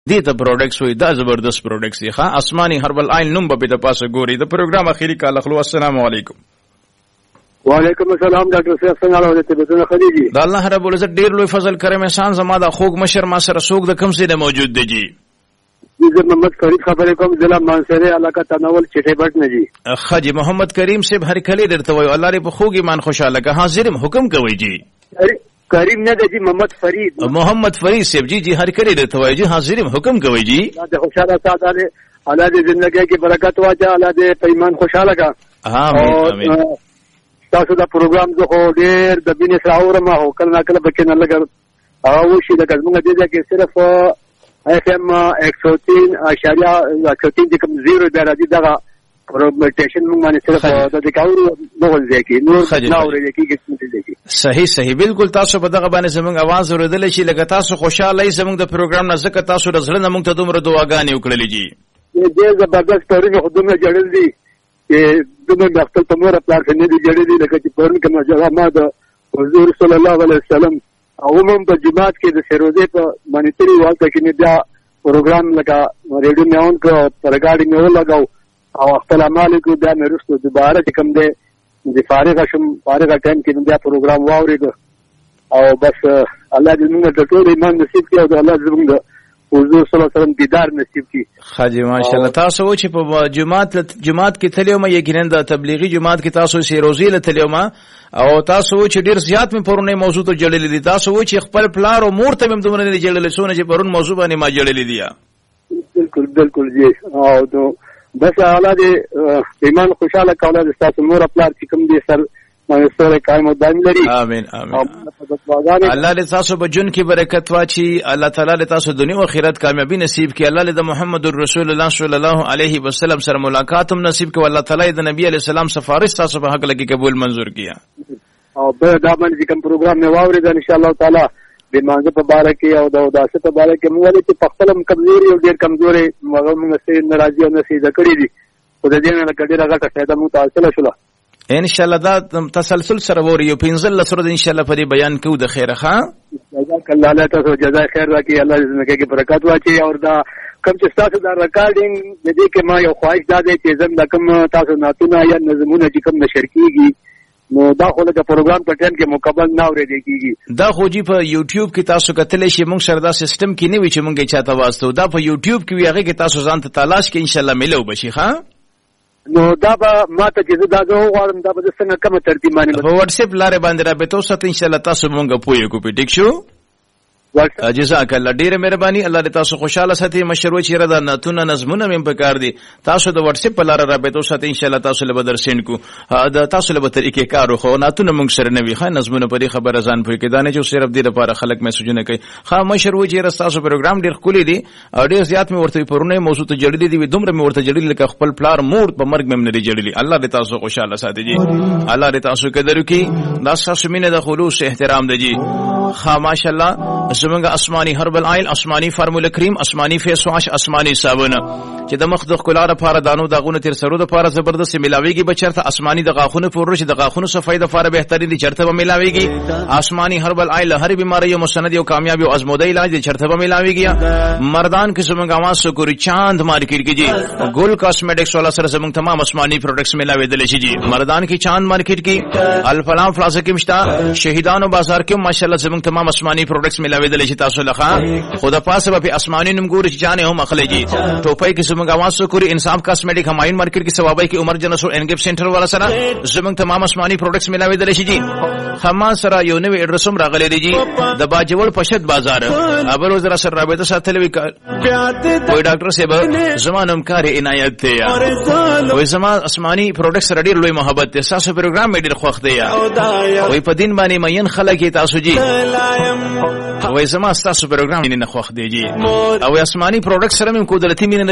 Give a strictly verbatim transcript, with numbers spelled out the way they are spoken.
دې ته پروډکټس وي دا زبردست پروډکټس دي ښه اسماني هربل آیل نوم به د پاسه ګوري د پروګرام اخیری کال اخلو السلام علیکم وعلیکم السلام ډاکټر صاحب څنګه حالت دې بدون خديجي دا الله رب العزت ډیر لوی فضل کرم احسان زما د خوګ مشر ما سره سوق د کم سي موجود دی جی زه محمد فرید خبرې کوم ضلع مانسره علاقه تناول چټه بټ نه جی خجی محمد کریم صاحب هر کلی درته وای الله دې په خوګ ایمان خوشاله که حاضر حکم کوي جی کریم نه دی محمد فرید محمد فرید صاحب جی جی هر کلی درته وای جی حاضر حکم کوي جی دا خوشاله ساده الله دې ژوندۍ کې برکت واچا الله دې په ایمان خوشاله کا امين امين تاسو دا پروګرام زه خو ډېر د بینې سره اورم او کله ناکله پکې نه لګر او شي لکه زموږ دې ځای کې صرف اف ام ایک سو تین اشاریه ایک سو تین چې کوم زیرو بیا راځي دغه پروموټیشن موږ باندې صرف د دکاورو نغل ځای کې نور نه اورېدل کېږي صحیح صحیح بالکل تاسو په دغه باندې زموږ आवाज اوریدل شي لکه تاسو خوشاله یې زموږ د پروګرام نه ځکه تاسو د زړه نه موږ ته دومره دعاګانې وکړلې جی دې زبردست تاریخ خدومه جوړل دي چې دغه د خپل تمور پلار څنګه دي جوړې دي لکه چې پرون کوم جواب ما د حضور صلی الله علیه وسلم او هم په جماعت کې د سروزه په مانیټری واکه کې نه بیا پروګرام لگا ریډیو نه اون کو پرګاډي نه لگاو او خپل مالک بیا مې رسو دوباره چې کوم دې د فارغ شم فارغ ټایم کې بیا پروګرام واورید او بس الله دې موږ ته ټول ایمان نصیب کړي او الله دې موږ حضور صلی الله علیه وسلم دیدار نصیب کی خاجي ماشاءالله تاسو چې په جماعت جماعت کې تلیوم یقینا د تبلیغي جماعت کې تاسو سی روزي له تلیوم او تاسو چې ډیر زیات مې پرونه موضوع ته جوړلې دي تاسو چې خپل پلار او مور ته هم دومره نه جوړلې سونه چې پرون موضوع باندې ما جوړلې دي بالکل بالکل جی او نو بس الله دې ایمان خوشاله کاوله د تاسو مور پلار چې کوم دي سر سره قائم او دائم لري امين امين الله دې تاسو په جون کې برکت واچي الله تعالی دې تاسو دنیا او آخرت کامیابی نصیب کړي الله دې محمد رسول الله صلی الله علیه وسلم سره ملاقات هم نصیب کړي الله تعالی دې نبی علیہ السلام سفارش تاسو په حق لګي قبول منظور کیا او به دا باندې کوم پروګرام نه واورید ان شاء الله تعالی د مانزه په باره کې او د داسه په باره کې موږ چې په خپل کمزوري او ډیر کمزوري موږ سره ناراضي او نصیحت کړی دي خو د دې نه کډه راغټه فائدہ مو تاسو شولا ان شاء الله دا تسلسل سره وری یو پنځل سره ان شاء الله په دې بیان کوو د خیره ښا جزاک الله الله تاسو جزای خیر راکړي الله دې زموږ کې برکت واچي او دا کوم چې تاسو دا ریکارډینګ د دې کې ما یو خواهش دا دی چې زم د کوم تاسو ناتونه یا نظمونه چې کوم نشر کیږي نو دا خو له پروګرام په ټایم کې مکمل نه اورېدل کیږي دا خو جی په یوټیوب کې تاسو کتلې شي موږ سره دا سیستم کې نه وی چې موږ چاته واسطو دا په یوټیوب کې ویغه کې تاسو ځان ته تلاش کې ان شاء الله ملو بشي ښا نو دا به ما ته چې دا زه غواړم دا به څنګه کوم ترتیب باندې په واتس اپ لاره باندې رابطه سات ان شاء الله تاسو مونږ پوي کو په ټیک شو جزاک الله ډیره مهرباني الله دې تاسو خوشاله ساتي مشروع چیرې دا ناتونه نظمونه مې په کار دي تاسو د واتس اپ په لاره رابطه سات ان شاء الله تاسو له بدر سین کو دا تاسو له به طریقې کارو خو ناتونه مونږ سره نه وي خا نظمونه په دې خبره ځان پوي کې دا نه چې صرف دې لپاره خلک میسجونه کوي خا مشروع چیرې تاسو پروګرام ډیر خولي دي او ډیر زیات مې ورته پرونه موضوع ته جوړې دي دومره مې ورته جوړې لکه خپل پلار مور په مرګ مې نه جوړې الله دې تاسو خوشاله ساتي جی الله دې تاسو قدر وکي دا تاسو مینه د خلوص احترام دی جی خا ماشاءالله زمونږ اسماني هربل آیل اسماني فارمولا کریم اسماني فیس واش اسماني صابونه چې د مخ د ښکلا لپاره دانو داغونه تر سرو لپاره زبردست ملاويږي بچرته اسماني د غاخونو پورش د غاخونو صفای د لپاره بهترین دي چرته به ملاويږي اسماني هربل آیل هر بیماری مسند او کامیابی او ازموده علاج دي چرته به ملاويږي مردان کې زمونږ आवाज سکوري چاند مارکیټ کې جی ګل کاسمیټکس والا سره زمونږ تمام اسماني پروډکټس ملاويدل شي جی مردان کې چاند مارکیټ کې الفلام پلازا کې مشتا شهیدانو بازار کې ماشاءالله زمونږ تمام اسماني پروډکټس ملاويدل شي تاسو لخوا خدا پاسه په اسماني نمګور چې جانه هم اخليږي ټوپۍ کې زمونږ आवाज سکوري انصاف کاسمیټک همایون مارکیټ کې ثوابای کې عمر جنسو انګپ سنټر والا سره زمونږ تمام اسماني پروډکټس ملاويدل شي جی خما سره یو نوې اډرس هم راغلی دی جی د باجوړ پشد بازار ابل وزرا سره رابطه ساتلې وي کوئی ډاکټر صاحب زمانم کار عنایت دی وای زما اسماني پروډکټس سره ډیر لوی محبت دی تاسو پروګرام مې ډیر خوښ دی وای په دین باندې مین خلک تاسو جی وای زما تاسو پروګرام نه خوښ دی جی او اسماني پروډکټس سره مې قدرتي مين